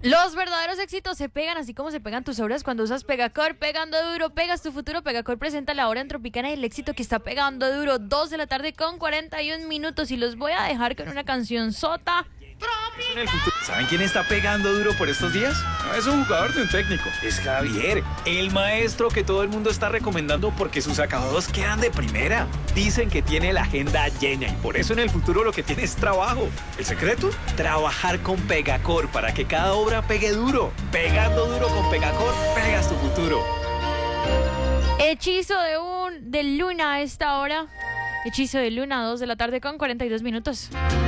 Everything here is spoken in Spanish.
Los verdaderos éxitos se pegan así como se pegan tus obras cuando usas Pegacor. Pegando duro, pegas tu futuro. Pegacor presenta la hora en Tropicana y el éxito que está pegando duro. 2 de la tarde con 41 minutos y los voy a dejar con una canción sota. ¿Saben quién está pegando duro por estos días? No es un jugador de un técnico, es Javier, el maestro que todo el mundo está recomendando porque sus acabados quedan de primera. Dicen que tiene la agenda llena y por eso en el futuro lo que tiene es trabajo. ¿El secreto? Trabajar con Pegacor para que cada obra pegue duro. Pegando duro con Pegacor, pegas tu futuro. Hechizo de Luna a esta hora. Hechizo de Luna, 2 de la tarde con 42 minutos.